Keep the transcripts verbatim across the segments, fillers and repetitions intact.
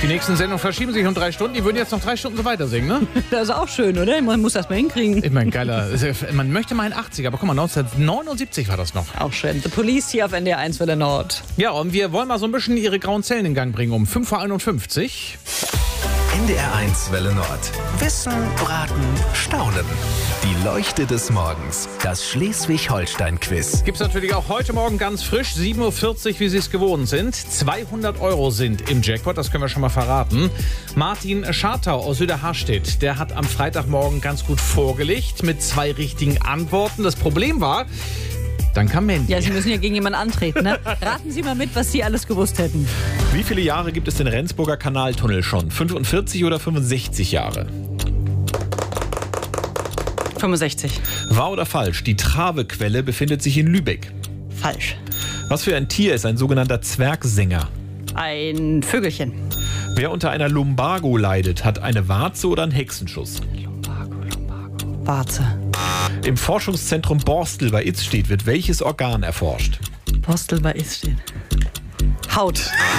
Die nächsten Sendungen verschieben sich um drei Stunden. Die würden jetzt noch drei Stunden so weiter singen, ne? Das ist auch schön, oder? Man muss das mal hinkriegen. Ich meine, geiler. Man möchte mal in achtziger, aber guck mal, neunzehnhundertneunundsiebzig war das noch. Auch schön. The Police hier auf N D R eins Welle Nord. Ja, und wir wollen mal so ein bisschen ihre grauen Zellen in Gang bringen um fünf Uhr einundfünfzig. N D R eins Welle Nord. Wissen, Braten, Staunen. Die Leuchte des Morgens. Das Schleswig-Holstein-Quiz. Gibt's natürlich auch heute Morgen ganz frisch, sieben Uhr vierzig, wie Sie es gewohnt sind. zweihundert Euro sind im Jackpot, das können wir schon mal verraten. Martin Schartau aus Süderharstedt, der hat am Freitagmorgen ganz gut vorgelegt mit zwei richtigen Antworten. Das Problem war, dann kam Mandy. Ja, Sie müssen ja gegen jemanden antreten, ne? Raten Sie mal mit, was Sie alles gewusst hätten. Wie viele Jahre gibt es den Rendsburger Kanaltunnel schon? fünfundvierzig oder fünfundsechzig Jahre? fünfundsechzig. Wahr oder falsch? Die Travequelle befindet sich in Lübeck. Falsch. Was für ein Tier ist ein sogenannter Zwergsänger? Ein Vögelchen. Wer unter einer Lumbago leidet, hat eine Warze oder einen Hexenschuss? Lumbago, Lumbago. Warze. Im Forschungszentrum Borstel bei Itzstedt wird welches Organ erforscht? Borstel bei Itzstedt. Haut.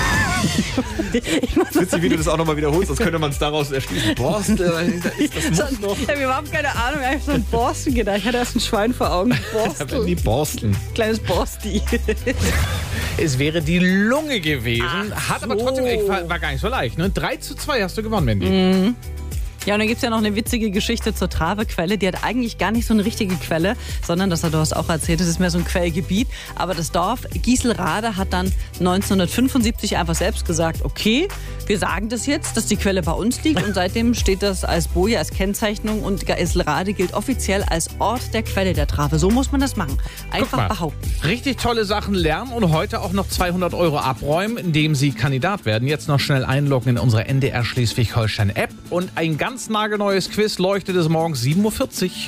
Witzig, wie du das auch nochmal wiederholst, das könnte man es daraus erschließen. Borstel, das So, ich habe überhaupt keine Ahnung, ich habe so ein Borsten gedacht. Ich hatte erst ein Schwein vor Augen. Borstel. die Borsteln. Kleines Borsti. Es wäre die Lunge gewesen, Ach hat aber so. trotzdem, ey, war, war gar nicht so leicht, ne? drei zu zwei hast du gewonnen, Mandy. Mhm. Ja, und dann gibt es ja noch eine witzige Geschichte zur Travequelle. Die hat eigentlich gar nicht so eine richtige Quelle, sondern, das hat du hast auch erzählt, das ist mehr so ein Quellgebiet. Aber das Dorf Gieselrade hat dann neunzehnhundertfünfundsiebzig einfach selbst gesagt, okay, wir sagen das jetzt, dass die Quelle bei uns liegt. Und seitdem steht das als Boje, als Kennzeichnung. Und Gieselrade gilt offiziell als Ort der Quelle der Trave. So muss man das machen. Guck Einfach mal, behaupten. richtig tolle Sachen lernen und heute auch noch zweihundert Euro abräumen, indem Sie Kandidat werden. Jetzt noch schnell einloggen in unsere N D R Schleswig-Holstein-App und ein ganz nagelneues Quiz, Leuchte des Morgens, sieben Uhr vierzig.